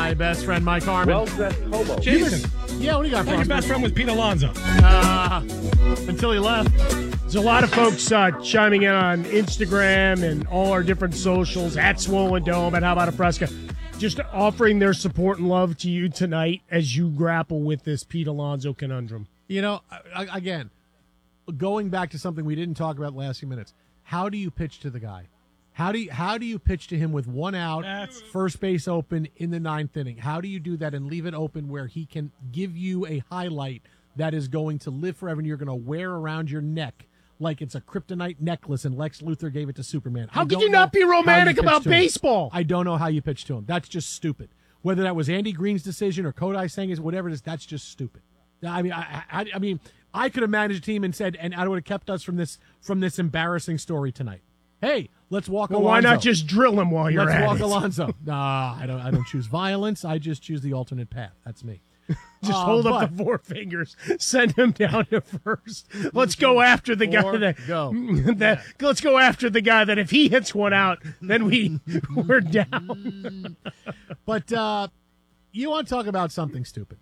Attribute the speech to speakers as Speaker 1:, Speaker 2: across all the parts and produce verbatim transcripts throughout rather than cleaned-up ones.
Speaker 1: my best friend, Mike Harmon.
Speaker 2: Well-dressed hobo.
Speaker 1: Jason. Yeah, what do you got for
Speaker 3: Your
Speaker 1: us?
Speaker 3: best friend was Pete Alonso.
Speaker 1: Uh, until he left.
Speaker 4: There's a lot of folks uh, chiming in on Instagram and all our different socials, at Swollen Dome, and How About a Fresca, just offering their support and love to you tonight as you grapple with this Pete Alonso conundrum.
Speaker 1: You know, I, again, going back to something we didn't talk about the last few minutes, how do you pitch to the guy? How do you, how do you pitch to him with one out,
Speaker 3: That's-
Speaker 1: first base open in the ninth inning? How do you do that and leave it open where he can give you a highlight that is going to live forever and you're going to wear around your neck like it's a kryptonite necklace and Lex Luthor gave it to Superman?
Speaker 4: How
Speaker 1: I
Speaker 4: could
Speaker 1: don't
Speaker 4: you not
Speaker 1: know
Speaker 4: be
Speaker 1: how you
Speaker 4: romantic
Speaker 1: pitch
Speaker 4: about
Speaker 1: to him.
Speaker 4: baseball?
Speaker 1: I don't know how you pitch to him. That's just stupid. Whether that was Andy Green's decision or Kodai Senga's, whatever it is, that's just stupid. I mean, I, I, I mean, I could have managed a team and said, and I would have kept us from this from this embarrassing story tonight. Hey, let's walk
Speaker 4: Well,
Speaker 1: Alonso.
Speaker 4: why not just drill him while you're
Speaker 1: let's
Speaker 4: at
Speaker 1: walk
Speaker 4: it?
Speaker 1: Alonso? Nah, I don't. I don't choose violence. I just choose the alternate path. That's me.
Speaker 4: Just
Speaker 1: Uh,
Speaker 4: hold
Speaker 1: but-
Speaker 4: up the four fingers, send him down to first. Let's go after the guy
Speaker 1: Four,
Speaker 4: that,
Speaker 1: go.
Speaker 4: that let's go after the guy that if he hits one out, then we we're down.
Speaker 1: But uh, you want to talk about something stupid?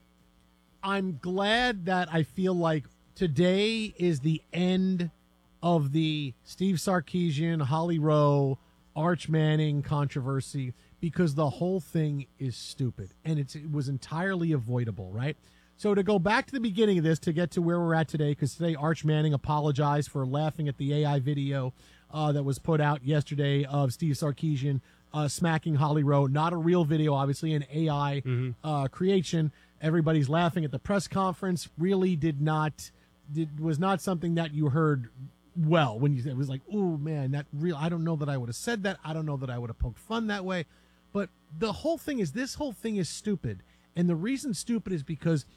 Speaker 1: I'm glad that I feel like today is the end of the Steve Sarkisian, Holly Rowe, Arch Manning controversy, because the whole thing is stupid and it's, it was entirely avoidable, right? So to go back to the beginning of this to get to where we're at today, because today Arch Manning apologized for laughing at the A I video uh, that was put out yesterday of Steve Sarkisian uh, smacking Holly Rowe. Not a real video, obviously, an A I
Speaker 4: Mm-hmm.
Speaker 1: uh, creation. Everybody's laughing at the press conference. Really did not, did was not something that you heard well when you it was like, oh man, that real. I don't know that I would have said that. I don't know that I would have poked fun that way. But the whole thing is, this whole thing is stupid. And the reason stupid is because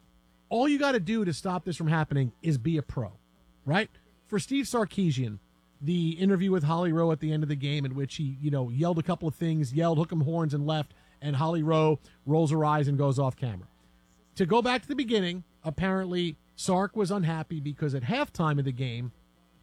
Speaker 1: all you got to do to stop this from happening is be a pro, right? For Steve Sarkisian, the interview with Holly Rowe at the end of the game in which he, you know, yelled a couple of things, yelled hook 'em horns and left, and Holly Rowe rolls her eyes and goes off camera. To go back to the beginning, apparently Sark was unhappy because at halftime of the game,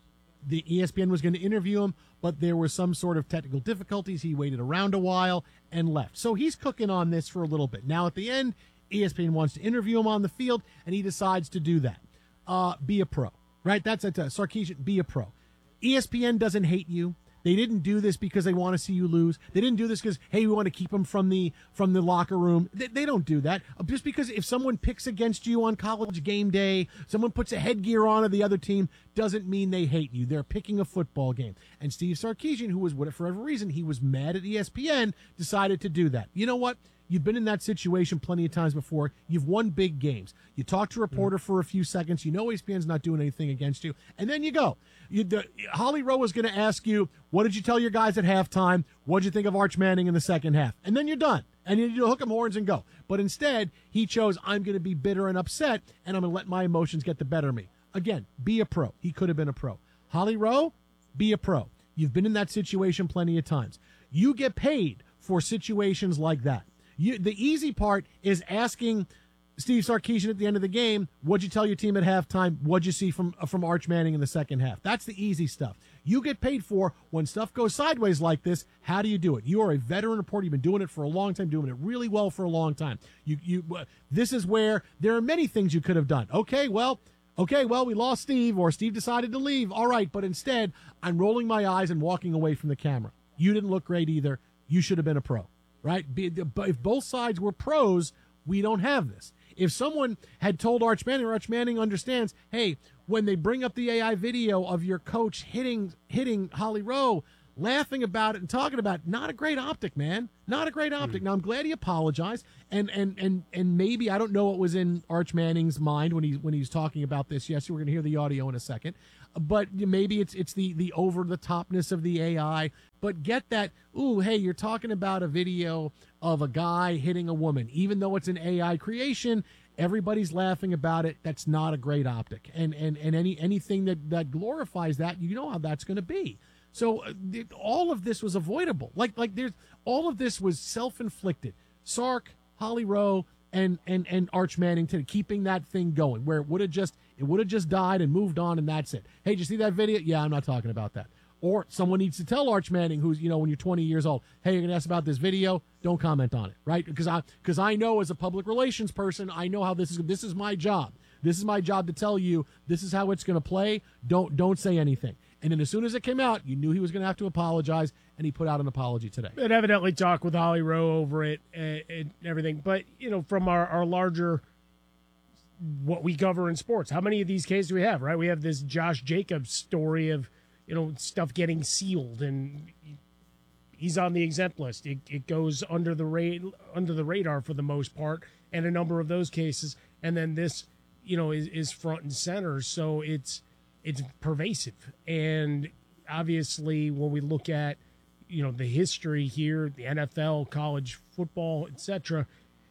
Speaker 1: the E S P N was going to interview him, but there were some sort of technical difficulties. He waited around a while and left. So he's cooking on this for a little bit. Now at the end, E S P N wants to interview him on the field, and he decides to do that. Uh, be a pro, right? That's it. Uh, Sarkisian, be a pro. E S P N doesn't hate you. They didn't do this because they want to see you lose. They didn't do this because, hey, we want to keep them from the from the locker room. They, they don't do that. Just because if someone picks against you on college game day, someone puts a headgear on of the other team, doesn't mean they hate you. They're picking a football game. And Steve Sarkisian, who was, for whatever reason, he was mad at E S P N, decided to do that. You know what? You've been in that situation plenty of times before. You've won big games. You talk to a reporter mm. for a few seconds. You know E S P N's not doing anything against you. And then you go. You, the, Holly Rowe is going to ask you, what did you tell your guys at halftime? What did you think of Arch Manning in the second half? And then you're done. And you hook 'em horns and go. But instead, he chose, I'm going to be bitter and upset, and I'm going to let my emotions get the better of me. Again, be a pro. He could have been a pro. Holly Rowe, be a pro. You've been in that situation plenty of times. You get paid for situations like that. You, the easy part is asking Steve Sarkisian at the end of the game, what'd you tell your team at halftime? What'd you see from from Arch Manning in the second half? That's the easy stuff. You get paid for when stuff goes sideways like this. How do you do it? You are a veteran reporter. You've been doing it for a long time, doing it really well for a long time. You you. Uh, this is where there are many things you could have done. Okay, well, okay, well, we lost Steve, or Steve decided to leave. All right, but instead, I'm rolling my eyes and walking away from the camera. You didn't look great either. You should have been a pro. Right? If both sides were pros, we don't have this. If someone had told Arch Manning, or Arch Manning understands, hey, when they bring up the A I video of your coach hitting hitting Holly Rowe, laughing about it and talking about it, not a great optic, man. Not a great optic. Mm. Now, I'm glad he apologized, and and and and maybe, I don't know what was in Arch Manning's mind when he when he's talking about this. Yes, we're going to hear the audio in a second. But maybe it's it's the, the over-the-topness of the A I. But get that, ooh, hey, you're talking about a video of a guy hitting a woman. Even though it's an A I creation, everybody's laughing about it. That's not a great optic. And and, and any anything that, that glorifies that, you know how that's going to be. So uh, th- all of this was avoidable. Like like there's all of this was self-inflicted. Sark, Holly Rowe, and and and Arch Manning to keeping that thing going, where it would have just it would have just died and moved on, and that's it. Hey, did you see that video? Yeah, I'm not talking about that. Or someone needs to tell Arch Manning, who's, you know, when you're twenty years old, hey, you're going to ask about this video, don't comment on it, right? Because I, because I know as a public relations person, I know how this is, this is my job. This is my job to tell you, this is how it's going to play. Don't, don't say anything. And then as soon as it came out, you knew he was going to have to apologize, and he put out an apology today.
Speaker 4: And evidently talked with Holly Rowe over it and, and everything. But, you know, from our, our larger, what we cover in sports, how many of these cases do we have, right? We have this Josh Jacobs story of, you know, stuff getting sealed, and he's on the exempt list. It, it goes under the ra- under the radar for the most part, and a number of those cases. And then this, you know, is, is front and center. So it's it's pervasive. And obviously, when we look at, you know, the history here, the N F L, college football, et cetera,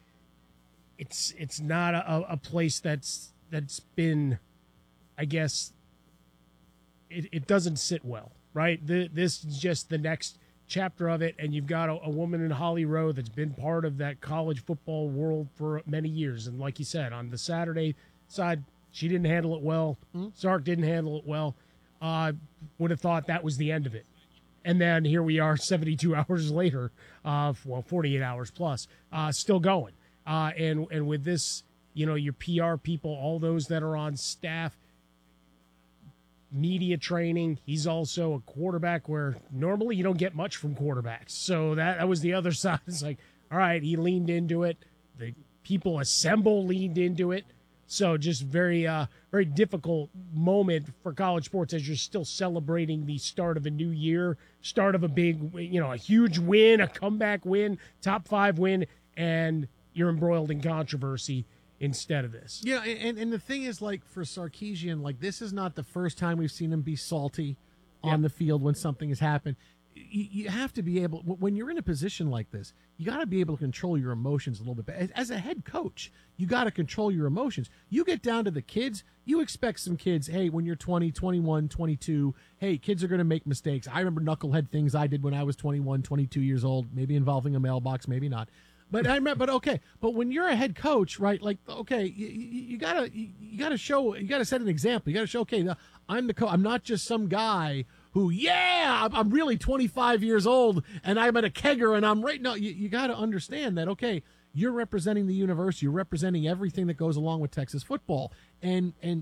Speaker 4: it's it's not a, a place that's that's been, I guess. It, it doesn't sit well, right? The, this is just the next chapter of it, and you've got a, a woman in Holly Rowe that's been part of that college football world for many years. And like you said, on the Saturday side, she didn't handle it well. Mm-hmm. Sark didn't handle it well. Uh, would have thought that was the end of it. And then here we are seventy-two hours later, uh, well, forty-eight hours plus, uh, still going. Uh, and, and with this, you know, your P R people, all those that are on staff, media training. He's also a quarterback where normally you don't get much from quarterbacks. So that, that was the other side. It's like, all right, he leaned into it. The people assemble leaned into it. So just very, uh, very difficult moment for college sports as you're still celebrating the start of a new year, start of a big, you know, a huge win, a comeback win, top five win, and you're embroiled in controversy instead of this.
Speaker 1: Yeah, and, and the thing is, like, for Sarkisian, like, this is not the first time we've seen him be salty on yep. the field when something has happened. You, you have to be able, when you're in a position like this, you got to be able to control your emotions a little bit. As, as a head coach, you got to control your emotions. You get down to the kids, you expect some kids, hey, when you're twenty, twenty-one, twenty-two, hey, kids are going to make mistakes. I remember knucklehead things I did when I was twenty-one, twenty-two years old, maybe involving a mailbox, maybe not. But I remember, but okay, but when you're a head coach, right? Like, okay, you, you, you gotta, you, you gotta show, you gotta set an example. You gotta show, okay, I'm the coach. I'm not just some guy who, yeah, I'm really twenty-five years old and I'm at a kegger and I'm right. No, you, you gotta understand that, okay, you're representing the university, you're representing everything that goes along with Texas football, and and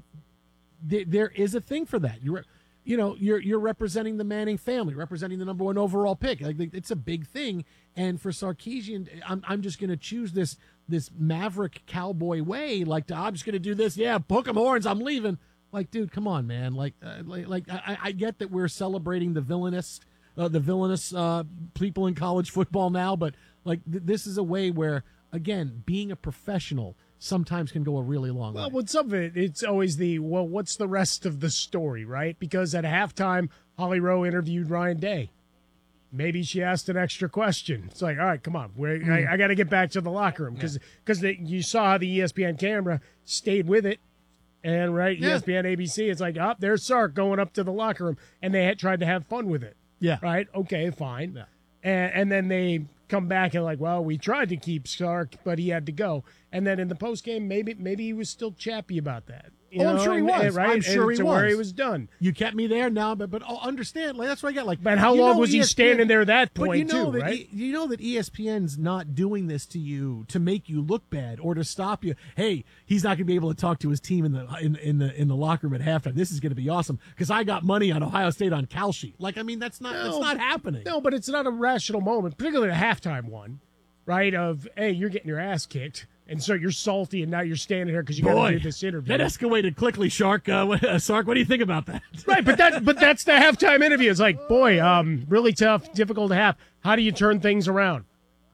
Speaker 1: th- there is a thing for that. You're, you know, you're you're representing the Manning family, representing the number one overall pick. Like, it's a big thing. And for Sarkisian, I'm I'm just going to choose this this maverick cowboy way. Like, I'm just going to do this. Yeah, book 'em horns. I'm leaving. Like, dude, come on, man. Like, uh, like, like I, I get that we're celebrating the villainous, uh, the villainous uh, people in college football now, but like th- this is a way where, again, being a professional sometimes can go a really long
Speaker 4: well,
Speaker 1: way.
Speaker 4: Well, with some of it, it's always the, well, what's the rest of the story, right? Because at halftime, Holly Rowe interviewed Ryan Day. Maybe she asked an extra question. It's like, all right, come on. We're, mm. I, I got to get back to the locker room because because yeah. you saw how the E S P N camera stayed with it. And, right, yeah. E S P N, A B C, it's like, oh, there's Sark going up to the locker room. And they had tried to have fun with it.
Speaker 1: Yeah.
Speaker 4: Right? Okay, fine. Yeah. And, and then they come back and like, well, we tried to keep Sark, but he had to go. And then in the postgame, maybe maybe he was still chappy about that. You
Speaker 1: oh,
Speaker 4: know?
Speaker 1: I'm sure he
Speaker 4: and,
Speaker 1: was.
Speaker 4: And, right?
Speaker 1: I'm sure
Speaker 4: and
Speaker 1: he
Speaker 4: to
Speaker 1: was.
Speaker 4: where he was done.
Speaker 1: You kept me there now, but but oh, understand. Like, that's what I got. Like,
Speaker 4: but how long was he E S P N, standing there at that point,
Speaker 1: but you know
Speaker 4: too,
Speaker 1: that
Speaker 4: right?
Speaker 1: E, you know that E S P N's not doing this to you to make you look bad or to stop you. Hey, he's not going to be able to talk to his team in the in, in the in the locker room at halftime. This is going to be awesome because I got money on Ohio State on Kalshi. Like, I mean, that's not no, that's not happening.
Speaker 4: No, but it's not a rational moment, particularly the halftime one, right? Of hey, you're getting your ass kicked. And so you're salty, and now you're standing here because you got to do this interview.
Speaker 1: That escalated quickly, Shark. Uh, uh, Sark, what do you think about that?
Speaker 4: Right, but that but that's the halftime interview. It's like, boy, um, really tough, difficult to have. How do you turn things around?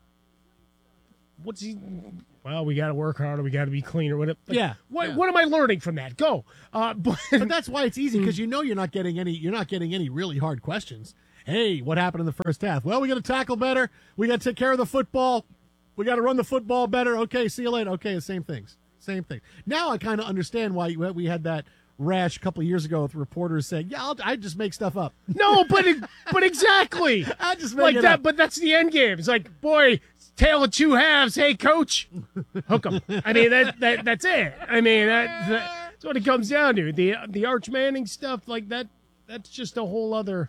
Speaker 4: What's he? Well, we got to work harder. We got to be cleaner. What? Like,
Speaker 1: yeah.
Speaker 4: What?
Speaker 1: Yeah.
Speaker 4: What am I learning from that? Go. Uh, but,
Speaker 1: but that's why it's easy because you know you're not getting any. You're not getting any really hard questions. Hey, what happened in the first half? Well, we got to tackle better. We got to take care of the football. We got to run the football better. Okay, see you later. Okay, the same things. Same thing. Now I kind of understand why we had that rash a couple of years ago with reporters saying, yeah, I'll, I just make stuff up.
Speaker 4: No, but it, but exactly.
Speaker 1: I just make
Speaker 4: like
Speaker 1: it
Speaker 4: that.
Speaker 1: up.
Speaker 4: But that's the end game. It's like, boy, tale of two halves. Hey, coach, hook 'em. I mean, that, that that's it. I mean, that, that's what it comes down to. The the Arch Manning stuff, like that, that's just a whole other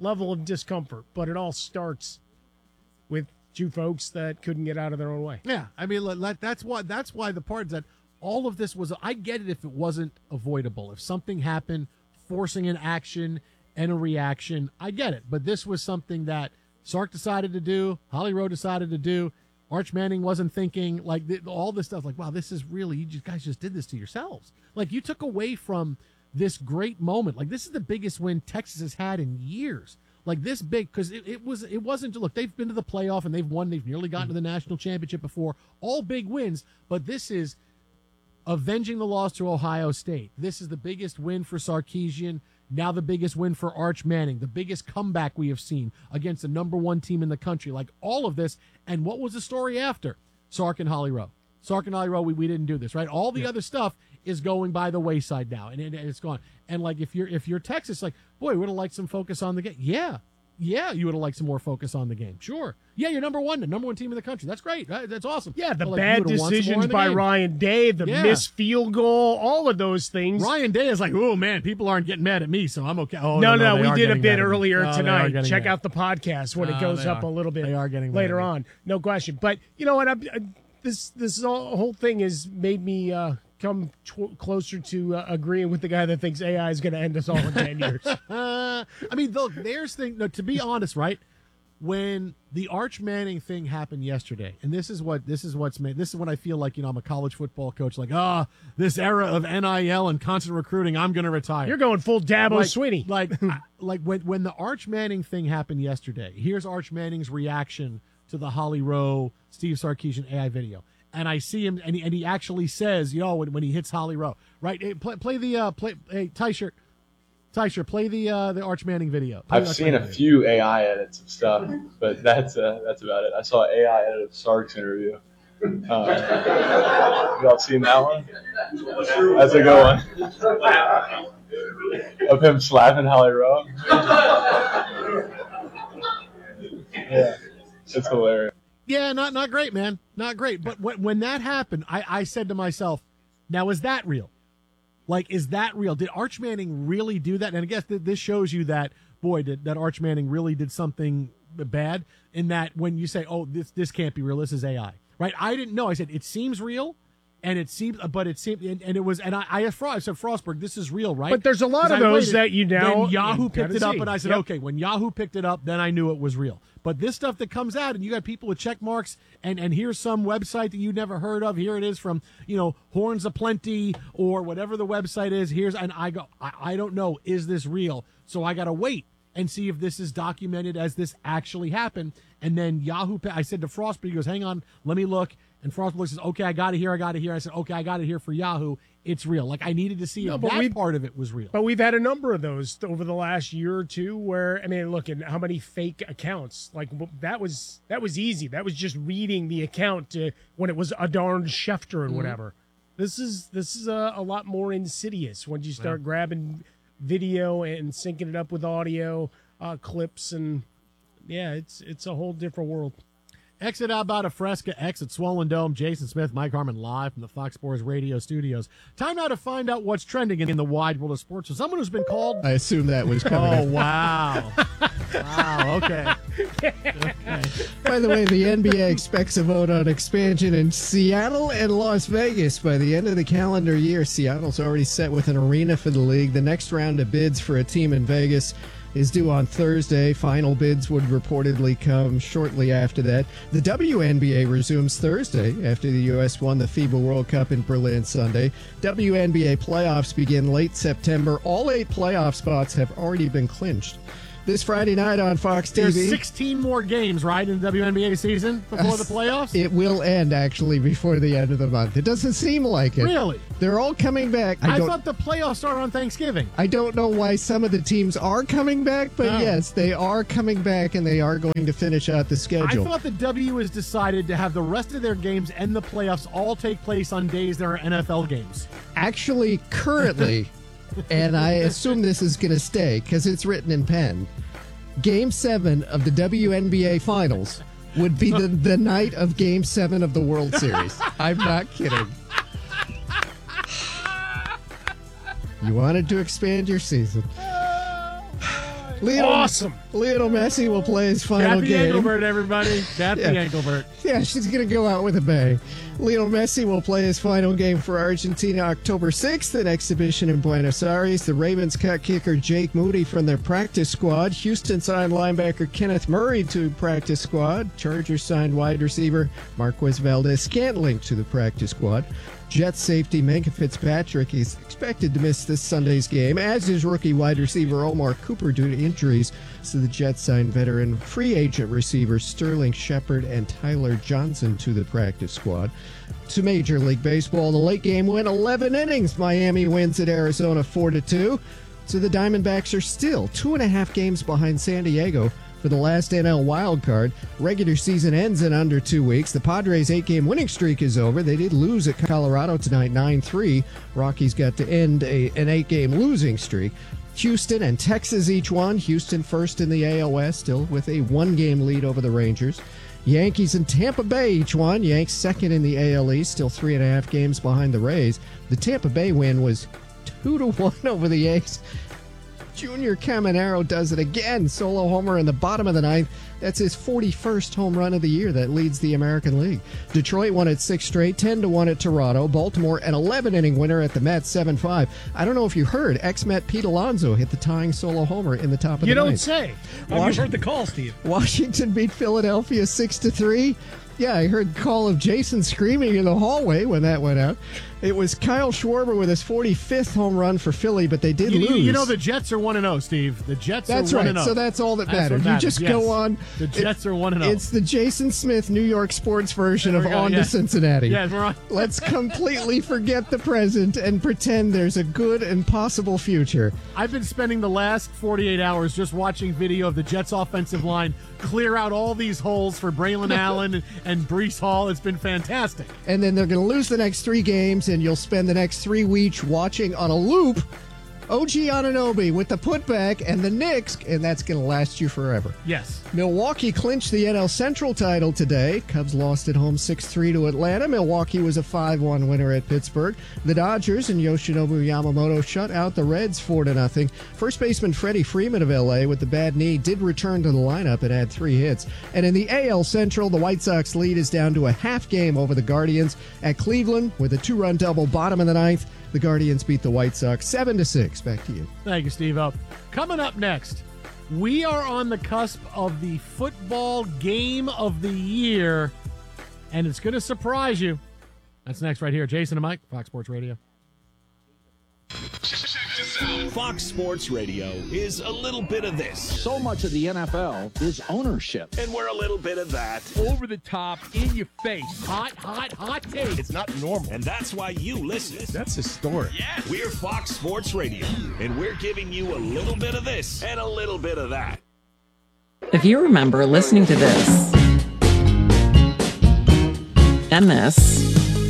Speaker 4: level of discomfort, but it all starts with two folks that couldn't get out of their own way.
Speaker 1: Yeah, I mean, let, let, that's why that's why the part that all of this was. I get it if it wasn't avoidable. If something happened, forcing an action and a reaction, I get it. But this was something that Sark decided to do, Holly Rowe decided to do. Arch Manning wasn't thinking, like, the, all this stuff. Like, wow, this is really, you just, guys just did this to yourselves. Like, you took away from this great moment. Like, this is the biggest win Texas has had in years. Like this big, because it, it was it wasn't. Look, they've been to the playoff and they've won. They've nearly gotten to the national championship before. All big wins, but this is avenging the loss to Ohio State. This is the biggest win for Sarkisian. Now the biggest win for Arch Manning. The biggest comeback we have seen against the number one team in the country. Like all of this. And what was the story after? Sark and Holly Rowe. Sark and Holly Rowe, we, we didn't do this, right? All the yeah. other stuff is going by the wayside now, and, it, and it's gone. And like if you're if you're Texas, like, boy, we would have liked some focus on the game. Yeah, yeah, you would have liked some more focus on the game. Sure. Yeah, you're number one, the number one team in the country. That's great. Right? That's awesome.
Speaker 4: Yeah, the
Speaker 1: but, like,
Speaker 4: bad decisions by game. Ryan Day, the yeah. missed field goal, all of those things.
Speaker 1: Ryan Day is like, oh man, people aren't getting mad at me, so I'm okay. Oh,
Speaker 4: no,
Speaker 1: no,
Speaker 4: no,
Speaker 1: no
Speaker 4: we did a bit earlier
Speaker 1: no,
Speaker 4: tonight. Check out the podcast when
Speaker 1: no,
Speaker 4: it goes up
Speaker 1: are.
Speaker 4: a little bit
Speaker 1: they are getting
Speaker 4: later on. No question. But you know what? I'm, I, this this all, whole thing has made me uh, come tw- closer to uh, agreeing with the guy that thinks A I is going to end us all in ten years.
Speaker 1: Uh, I mean, look, there's thing. No, to be honest, right? When the Arch Manning thing happened yesterday, and this is what this is what's made. This is what I feel like. You know, I'm a college football coach. Like, ah, oh, this era of N I L and constant recruiting, I'm going to retire.
Speaker 4: You're going full Dabo
Speaker 1: like,
Speaker 4: Swinney.
Speaker 1: Like, I, like when when the Arch Manning thing happened yesterday. Here's Arch Manning's reaction to the Holly Rowe, Steve Sarkisian A I video. And I see him, and he, and he actually says, you know, when, when he hits Holly Rowe, right? Hey, play, play the, uh, play, hey, Tyshirt, Tyshirt, play the uh, the Arch Manning video. Play
Speaker 2: I've seen a video. few A I edits of stuff, but that's uh, that's about it. I saw an A I edit of Sark's interview. Uh, y'all seen that one? That's a good one. Of him slapping Holly Rowe. Yeah, it's hilarious.
Speaker 1: Yeah, not not great, man. Not great. But when, when that happened, I, I said to myself, now, is that real? Like, is that real? Did Arch Manning really do that? And I guess th- this shows you that, boy, did that Arch Manning really did something bad in that when you say, oh, this this can't be real, this is A I, right? I didn't know. I said, it seems real. And it seemed, but it seemed, and, and it was, and I, I asked Frost, I said, Frostberg, this is real, right?
Speaker 4: But there's a lot of those waited, that you now.
Speaker 1: Then Yahoo picked it up,
Speaker 4: see.
Speaker 1: and I said,
Speaker 4: yep.
Speaker 1: okay, when Yahoo picked it up, then I knew it was real. But this stuff that comes out, and you got people with check marks, and, and here's some website that you never heard of. Here it is from, you know, Horns of Plenty, or whatever the website is. Here's, and I go, I, I don't know, is this real? So I got to wait and see if this is documented as this actually happened. And then Yahoo, I said to Frostberg, he goes, hang on, let me look. And Frostberg says, okay, I got it here, I got it here. I said, okay, I got it here for Yahoo. It's real. Like, I needed to see no, if that part of it was real.
Speaker 4: But we've had a number of those over the last year or two where, I mean, look at how many fake accounts. Like, that was that was easy. That was just reading the account to, when it was a darn Schefter and mm-hmm. whatever. This is this is a, a lot more insidious when you start yeah. grabbing video and syncing it up with audio uh, clips. And, yeah, it's it's a whole different world.
Speaker 1: Exit out about a Fresca, exit Swollen Dome. Jason Smith, Mike Harmon live from the Fox Sports Radio studios. Time now to find out what's trending in the wide world of sports. So someone who's been called.
Speaker 3: I assume that was coming.
Speaker 1: Oh, wow. Wow, okay.
Speaker 3: okay. By the way, the N B A expects a vote on expansion in Seattle and Las Vegas by the end of the calendar year. Seattle's already set with an arena for the league. The next round of bids for a team in Vegas is due on Thursday. Final bids would reportedly come shortly after that. The W N B A resumes Thursday after the U S won the FIBA World Cup in Berlin Sunday. W N B A playoffs begin late September. All eight playoff spots have already been clinched. This Friday night on Fox T V.
Speaker 1: There's sixteen more games, right, in the W N B A season before the playoffs?
Speaker 3: It will end, actually, before the end of the month. It doesn't seem like it.
Speaker 1: Really?
Speaker 3: They're all coming back.
Speaker 1: I, I thought the playoffs start on Thanksgiving.
Speaker 3: I don't know why some of the teams are coming back, but oh. yes, they are coming back, and they are going to finish out the schedule.
Speaker 1: I thought the W has decided to have the rest of their games and the playoffs all take place on days there are N F L games.
Speaker 3: Actually, currently... and I assume this is going to stay because it's written in pen. Game seven of the W N B A Finals would be the, the night of Game seven of the World Series. I'm not kidding. You wanted to expand your season.
Speaker 4: Awesome.
Speaker 3: Lionel Messi will play his final
Speaker 1: Kathy
Speaker 3: game.
Speaker 1: Engelbert, everybody. Kathy
Speaker 3: Yeah.
Speaker 1: Engelbert.
Speaker 3: Yeah, she's going to go out with a bang. Lionel Messi will play his final game for Argentina October sixth, an exhibition in Buenos Aires. The Ravens cut kicker Jake Moody from their practice squad. Houston signed linebacker Kenneth Murray to practice squad. Chargers signed wide receiver Marquez Valdez-Scantling to the practice squad. Jets safety Minkah Fitzpatrick is expected to miss this Sunday's game, as is rookie wide receiver Omar Cooper due to injuries. So the Jets signed veteran free agent receivers Sterling Shepard and Tyler Johnson to the practice squad. To Major League Baseball, the late game went eleven innings. Miami wins at Arizona four to two. So the Diamondbacks are still two and a half games behind San Diego for the last N L wild card. Regular season ends in under two weeks. The Padres' eight-game winning streak is over. They did lose at Colorado tonight, nine three. Rockies got to end a, an eight-game losing streak. Houston and Texas each won. Houston first in the A L West, still with a one-game lead over the Rangers. Yankees and Tampa Bay each won. Yanks second in the A L East, still three and a half games behind the Rays. The Tampa Bay win was two to one over the Yanks. Junior Caminero does it again. Solo homer in the bottom of the ninth. That's his forty-first home run of the year. That leads the American League. Detroit won at six straight, ten to one at Toronto. Baltimore, an eleven-inning winner at the Mets, seven five. I don't know if you heard, ex-Met Pete Alonso hit the tying solo homer in the top of
Speaker 4: You
Speaker 3: the
Speaker 4: don't
Speaker 3: ninth.
Speaker 4: say.
Speaker 3: Wash-
Speaker 5: I've heard the call, Steve.
Speaker 3: Washington beat Philadelphia six to three. Yeah, I heard the call of Jason screaming in the hallway when that went out. It was Kyle Schwarber with his forty-fifth home run for Philly, but they did
Speaker 1: You,
Speaker 3: lose.
Speaker 1: you, you know the Jets are one and zero, Steve. The Jets
Speaker 3: That's
Speaker 1: are one
Speaker 3: right.
Speaker 1: and zero.
Speaker 3: So that's all that
Speaker 1: That's
Speaker 3: matters.
Speaker 1: what
Speaker 3: You
Speaker 1: matters,
Speaker 3: just
Speaker 1: yes.
Speaker 3: go on.
Speaker 1: The Jets are one and zero.
Speaker 3: It's the Jason Smith New York sports version
Speaker 1: There
Speaker 3: of
Speaker 1: we go,
Speaker 3: On
Speaker 1: yeah.
Speaker 3: to Cincinnati.
Speaker 1: Yeah, we're on.
Speaker 3: Let's completely forget the present and pretend there's a good and possible future.
Speaker 1: I've been spending the last forty-eight hours just watching video of the Jets offensive line clear out all these holes for Braylon Allen and, and Breece Hall. It's been fantastic.
Speaker 3: And then they're going to lose the next three games, and you'll spend the next three weeks watching on a loop O G Anunoby with the putback and the Knicks, and that's going to last you forever.
Speaker 1: Yes.
Speaker 3: Milwaukee clinched the N L Central title today. Cubs lost at home six three to Atlanta. Milwaukee was a five one winner at Pittsburgh. The Dodgers and Yoshinobu Yamamoto shut out the Reds four to nothing. First baseman Freddie Freeman of L A with the bad knee did return to the lineup and had three hits. And in the A L Central, the White Sox lead is down to a half game over the Guardians at Cleveland with a two-run double bottom of the ninth. The Guardians beat the White Sox seven to six. Back to you.
Speaker 1: Thank you, Steve. Up. Coming up next, we are on the cusp of the football game of the year, and it's going to surprise you. That's next right here. Jason and Mike, Fox Sports Radio.
Speaker 6: Fox Sports Radio is a little bit of this,
Speaker 7: So much of the N F L is ownership.
Speaker 6: and we're a little bit of that.
Speaker 5: Over the top, in your face.
Speaker 1: Hot, hot, hot take.
Speaker 5: It's not normal.
Speaker 6: And that's why you listen.
Speaker 5: That's historic.
Speaker 6: Yeah, we're Fox Sports Radio, and we're giving you a little bit of this and a little bit of that.
Speaker 8: If you remember listening to this, and this,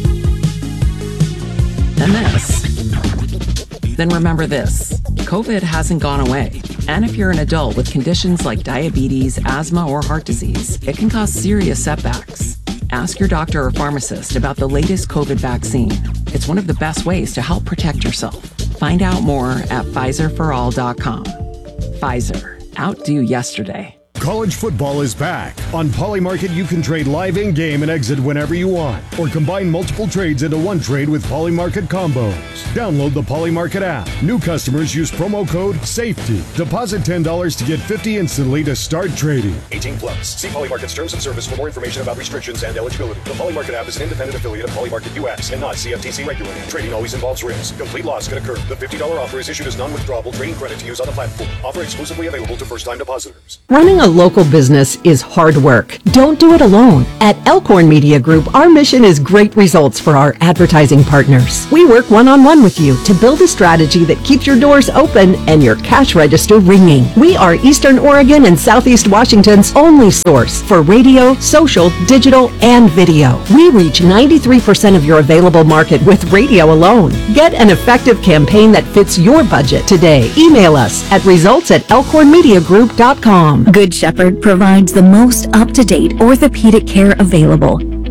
Speaker 8: and this, then remember this. COVID hasn't gone away. And if you're an adult with conditions like diabetes, asthma, or heart disease, it can cause serious setbacks. Ask your doctor or pharmacist about the latest COVID vaccine. It's one of the best ways to help protect yourself. Find out more at Pfizer for all dot com. Pfizer. Outdo yesterday.
Speaker 9: College football is back. On Polymarket, you can trade live in-game and exit whenever you want, or combine multiple trades into one trade with Polymarket combos. Download the Polymarket app. New customers use promo code SAFETY. Deposit ten dollars to get fifty dollars instantly to start trading.
Speaker 10: eighteen plus. See Polymarket's terms of service for more information about restrictions and eligibility. The Polymarket app is an independent affiliate of Polymarket U S and not C F T C regulated. Trading always involves risk. Complete loss can occur. The fifty dollars offer is issued as non-withdrawable trading credit to use on the platform. Offer exclusively available to first-time depositors.
Speaker 11: Running a local business is hard work. Don't do it alone. At Elkhorn Media Group, our mission is great results for our advertising partners. We work one-on-one with you to build a strategy that keeps your doors open and your cash register ringing. We are Eastern Oregon and Southeast Washington's only source for radio, social, digital, and video. We reach ninety-three percent of your available market with radio alone. Get an effective campaign that fits your budget today. Email us at results at elkhorn media group dot com.
Speaker 12: Good Shepherd provides the most up-to-date orthopedic care available.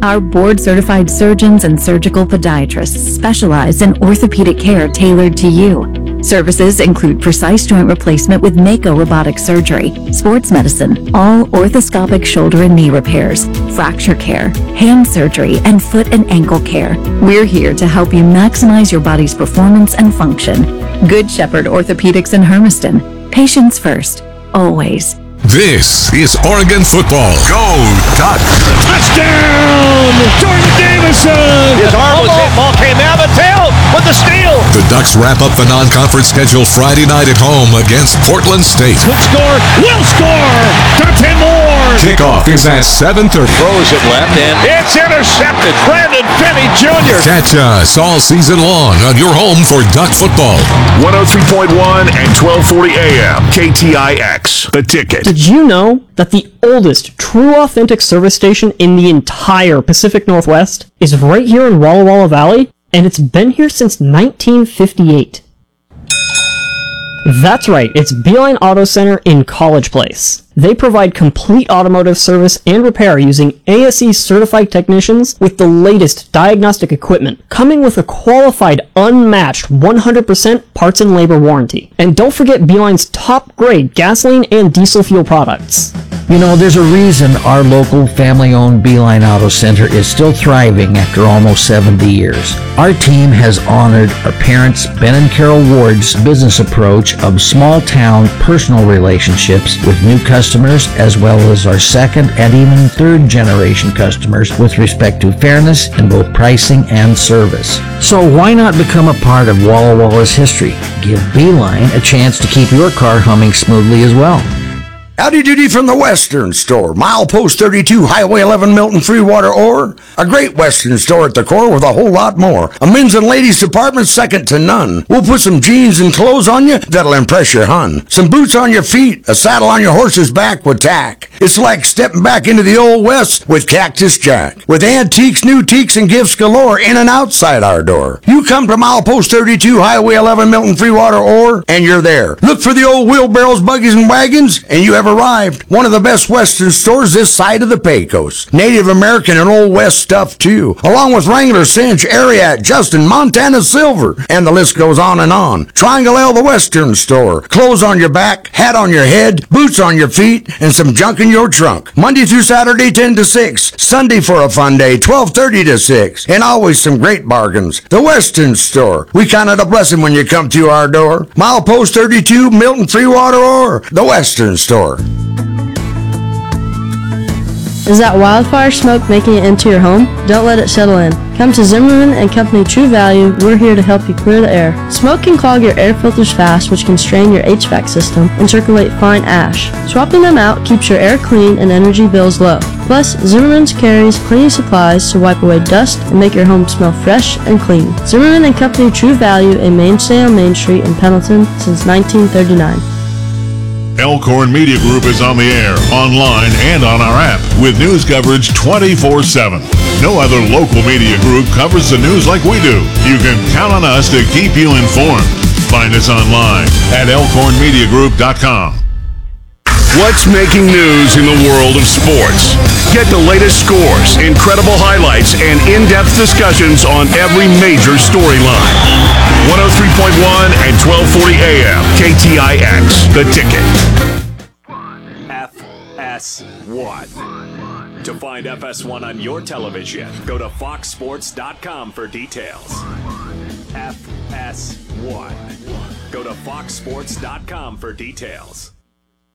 Speaker 12: Our board-certified surgeons and surgical podiatrists specialize in orthopedic care tailored to you. Services include precise joint replacement with Mako robotic surgery, sports medicine, all orthoscopic shoulder and knee repairs, fracture care, hand surgery, and foot and ankle care. We're here to help you maximize your body's performance and function. Good Shepherd Orthopedics in Hermiston. Patients first, always.
Speaker 13: This is Oregon football. Go Ducks!
Speaker 5: Touchdown! Jordan Davison!
Speaker 14: His arm was hit. Ball came out of the tail with the steal.
Speaker 13: The Ducks wrap up the non-conference schedule Friday night at home against Portland State.
Speaker 5: Could score, will score! Got ten more!
Speaker 13: Kickoff is at seven thirty.
Speaker 14: Throws it left, and it's intercepted. Brandon Finney Junior
Speaker 13: Catch us all season long on your home for Duck football.
Speaker 6: one oh three point one and twelve forty A M. K T I X. The Ticket.
Speaker 15: Did you know that the oldest true authentic service station in the entire Pacific Northwest is right here in Walla Walla Valley? And it's been here since nineteen fifty-eight. That's right, it's Beeline Auto Center in College Place. They provide complete automotive service and repair using A S E certified technicians with the latest diagnostic equipment, coming with a qualified, unmatched one hundred percent parts and labor warranty. And don't forget Beeline's top grade gasoline and diesel fuel products.
Speaker 16: You know, there's a reason our local family-owned Beeline Auto Center is still thriving after almost seventy years. Our team has honored our parents, Ben and Carol Ward's business approach of small-town personal relationships with new customers, as well as our second and even third-generation customers with respect to fairness in both pricing and service. So why not become a part of Walla Walla's history? Give Beeline a chance to keep your car humming smoothly as well.
Speaker 17: Howdy doody from the Western Store. Milepost thirty-two, Highway eleven, Milton, Freewater, Ore. A great Western store at the core with a whole lot more. A men's and ladies department second to none. We'll put some jeans and clothes on you that'll impress your hun. Some boots on your feet, a saddle on your horse's back with tack. It's like stepping back into the old West with Cactus Jack. With antiques, new teaks, and gifts galore in and outside our door. You come to Milepost thirty-two, Highway eleven, Milton, Freewater, Ore, and you're there. Look for the old wheelbarrows, buggies, and wagons, and you have arrived. One of the best Western stores this side of the Pecos. Native American and Old West stuff too, along with Wrangler, Cinch, Ariat, Justin, Montana Silver, and the list goes on and on. Triangle L, the Western Store. Clothes on your back, hat on your head, boots on your feet, and some junk in your trunk. Monday through Saturday, ten to six. Sunday for a fun day, twelve thirty to six. And always some great bargains. The Western Store. We count it a blessing when you come to our door. Milepost thirty-two, Milton, Freewater, or the Western Store.
Speaker 18: Is that wildfire smoke making it into your home? Don't let it settle in. Come to Zimmerman and Company True Value. We're here to help you clear the air. Smoke can clog your air filters fast, which can strain your H V A C system and circulate fine ash. Swapping them out keeps your air clean and energy bills low. Plus, Zimmerman's carries cleaning supplies to wipe away dust and make your home smell fresh and clean. Zimmerman and Company True Value, a mainstay on Main Street in Pendleton since nineteen thirty-nine.
Speaker 19: Elkhorn Media Group is on the air, online, and on our app with news coverage twenty-four seven. No other local media group covers the news like we do. You can count on us to keep you informed. Find us online at elkhorn media group dot com.
Speaker 6: What's making news in the world of sports? Get the latest scores, incredible highlights, and in-depth discussions on every major storyline. one oh three point one and twelve forty A M. K T I X. The Ticket.
Speaker 20: F S one. To find F S one on your television, go to fox sports dot com for details. F S one. Go to fox sports dot com for details.